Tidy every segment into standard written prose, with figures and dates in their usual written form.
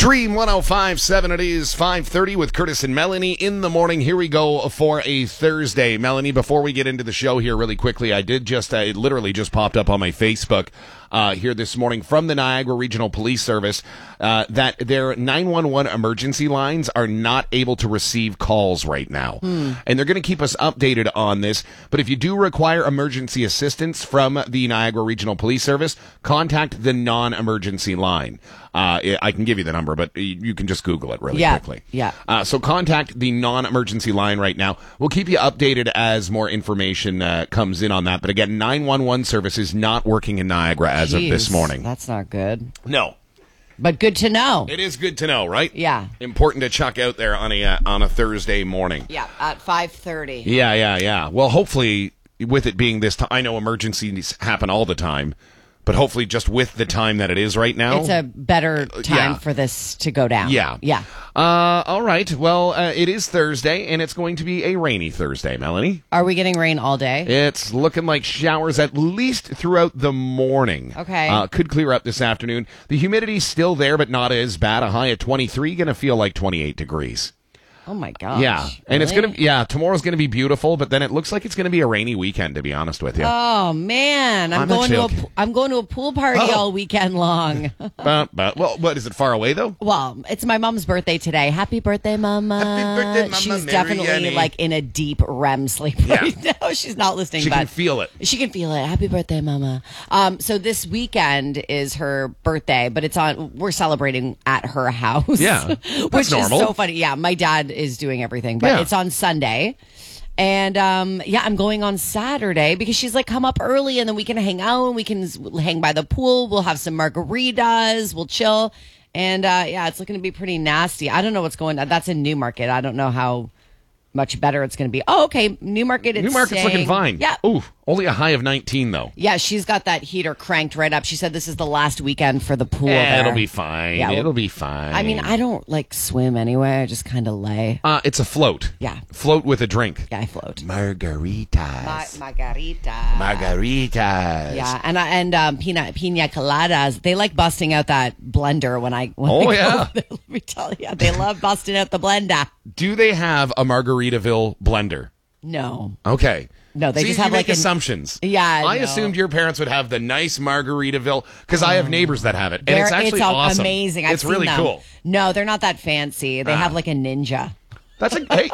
Dream 105.7, it is 5:30 with Curtis and Melanie in the morning. Here we go for a Thursday. Melanie, before we get into the show here really quickly, it literally just popped up on my Facebook here this morning from the Niagara Regional Police Service that their 911 emergency lines are not able to receive calls right now. And they're going to keep us updated on this. But if you do require emergency assistance from the Niagara Regional Police Service, contact the non-emergency line. I can give you the number, but you can just Google it really quickly. Yeah. So contact the non-emergency line right now. We'll keep you updated as more information comes in on that. But again, 911 service is not working in Niagara as of this morning. That's not good. No. But good to know. It is good to know, right? Yeah. Important to chuck out there on a Thursday morning. Yeah, at 5:30. Yeah. Well, hopefully, with it being this time, I know emergencies happen all the time, but hopefully just with the time that it is right now. It's a better time for this to go down. Yeah. All right. Well, it is Thursday, and it's going to be a rainy Thursday, Melanie. Are we getting rain all day? It's looking like showers at least throughout the morning. Okay. Could clear up this afternoon. The humidity's still there, but not as bad. A high of 23, going to feel like 28 degrees. Oh, my gosh. Yeah. And it's Really? going to, tomorrow's going to be beautiful, but then it looks like it's going to be a rainy weekend, to be honest with you. Oh, man. I'm going to a pool party all weekend long. Well, what, is it far away, though? Well, it's my mom's birthday today. Happy birthday, Mama. Happy birthday, Mama She's Marianne. definitely like in a deep REM sleep right now. She's not listening, She but can feel it. She can feel it. Happy birthday, Mama. So this weekend is her birthday, but we're celebrating at her house. Yeah. Which That's normal. is so funny. Yeah, my dad is doing everything, but it's on Sunday. And I'm going on Saturday because she's like, come up early and then we can hang out and we can hang by the pool. We'll have some margaritas. We'll chill. And it's looking to be pretty nasty. I don't know what's going on. That's in Newmarket. I don't know how much better it's going to be. Oh, okay. Newmarket's looking fine. Yeah. Ooh, only a high of 19, though. Yeah, she's got that heater cranked right up. She said this is the last weekend for the pool there. It'll be fine. Yeah, It'll be fine. I mean, I don't like swim anyway. I just kind of lay. It's a float. Yeah. Float with a drink. Yeah, I float. Margaritas. Margaritas. Yeah, and pina coladas. They like busting out that blender when I go over there. Let me tell you, they love busting out the blender. Do they have a Margaritaville blender? No. Okay. No, they just have make like assumptions. Yeah, I assumed your parents would have the nice Margaritaville because I have neighbors that have it, and it's actually awesome. Amazing. It's really cool. No, they're not that fancy. They have like a Ninja. Hey.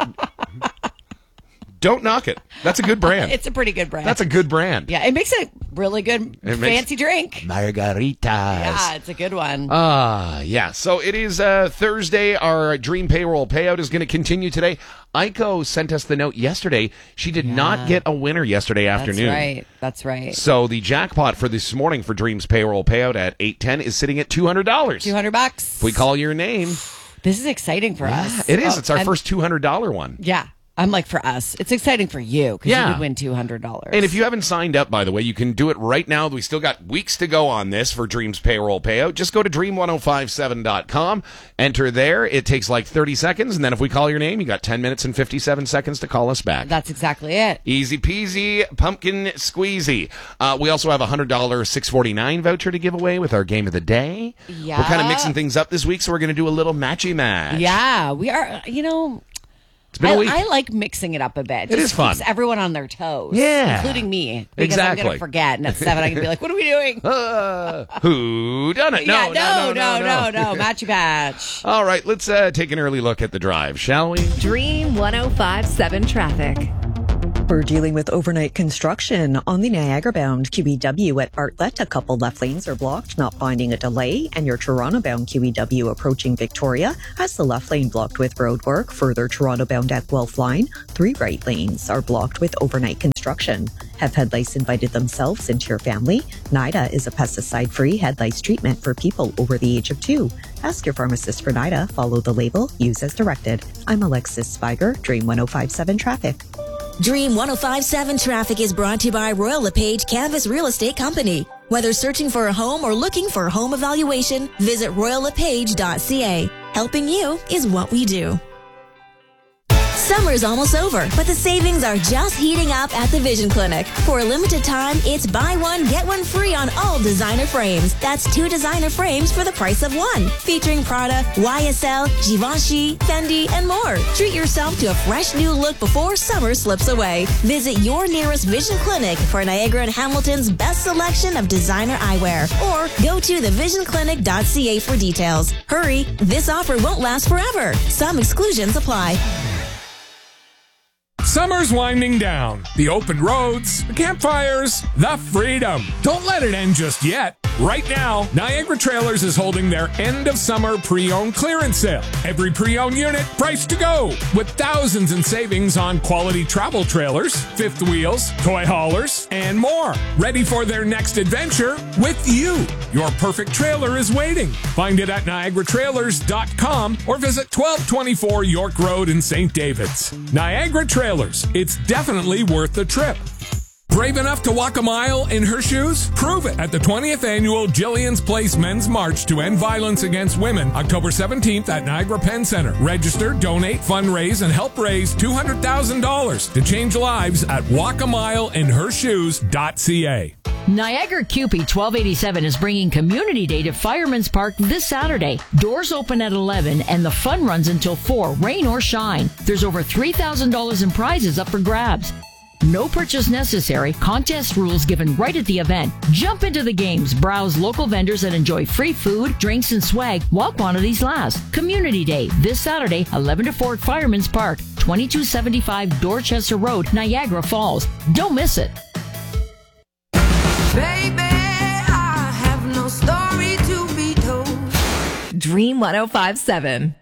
Don't knock it. That's a good brand. It's a pretty good brand. That's a good brand. Yeah, it makes a really good fancy drink. Margaritas. Yeah, it's a good one. Yeah. So it is Thursday. Our Dream Payroll payout is going to continue today. Aiko sent us the note yesterday. She did not get a winner yesterday afternoon. That's right. So the jackpot for this morning for Dream's Payroll payout at 8:10 is sitting at $200. $200. If we call your name. This is exciting for us. It is. It's our first $200 one. Yeah. I'm like, for us. It's exciting for you because you could win $200. And if you haven't signed up, by the way, you can do it right now. We still got weeks to go on this for Dream's Payroll payout. Just go to dream1057.com, enter there. It takes like 30 seconds. And then if we call your name, you got 10 minutes and 57 seconds to call us back. That's exactly it. Easy peasy, pumpkin squeezy. We also have a $100 $6.49 voucher to give away with our game of the day. Yeah. We're kind of mixing things up this week, so we're going to do a little matchy match. Yeah, we are, It's been a week. I like mixing it up a bit. It is fun. Keeps everyone on their toes. Yeah. Including me. Because Exactly. I'm going to forget. And at 7, I can be like, what are we doing? Who done it? No. Matchy patch. All right, let's take an early look at the drive, shall we? Dream 105.7 traffic. We're dealing with overnight construction on the Niagara-bound QEW at Bartlett. A couple left lanes are blocked, not finding a delay. And your Toronto-bound QEW approaching Victoria has the left lane blocked with roadwork. Further Toronto-bound at Guelph Line, 3 right lanes are blocked with overnight construction. Have head lice invited themselves into your family? NIDA is a pesticide-free head lice treatment for people over the age of 2. Ask your pharmacist for NIDA. Follow the label. Use as directed. I'm Alexis Spiger, Dream 105.7 Traffic. Dream 105.7 Traffic is brought to you by Royal LePage Canvas Real Estate Company. Whether searching for a home or looking for a home evaluation, visit royallepage.ca. Helping you is what we do. Summer's almost over, but the savings are just heating up at the Vision Clinic. For a limited time, it's buy one, get one free on all designer frames. That's 2 designer frames for the price of 1. Featuring Prada, YSL, Givenchy, Fendi, and more. Treat yourself to a fresh new look before summer slips away. Visit your nearest Vision Clinic for Niagara and Hamilton's best selection of designer eyewear. Or go to thevisionclinic.ca for details. Hurry, this offer won't last forever. Some exclusions apply. Summer's winding down. The open roads, the campfires, the freedom. Don't let it end just yet. Right now, Niagara Trailers is holding their end of summer pre-owned clearance sale. Every pre-owned unit priced to go, with thousands in savings on quality travel trailers, fifth wheels, toy haulers, and more. Ready for their next adventure with you. Your perfect trailer is waiting. Find it at NiagaraTrailers.com or visit 1224 York Road in St. David's. Niagara Trailers. It's definitely worth the trip. Brave enough to walk a mile in her shoes? Prove it at the 20th annual Jillian's Place Men's March to End Violence Against Women, October 17th at Niagara Penn Center. Register, donate, fundraise, and help raise $200,000 to change lives at walkamileinhershoes.ca. Niagara CUPE 1287 is bringing Community Day to Fireman's Park this Saturday. Doors open at 11 and the fun runs until 4, rain or shine. There's over $3,000 in prizes up for grabs. No purchase necessary. Contest rules given right at the event. Jump into the games, browse local vendors, and enjoy free food, drinks, and swag while quantities last. Community Day this Saturday, 11 to 4 at Fireman's Park, 2275 Dorchester Road, Niagara Falls. Don't miss it. Baby, I have no story to be told. Dream 105.7.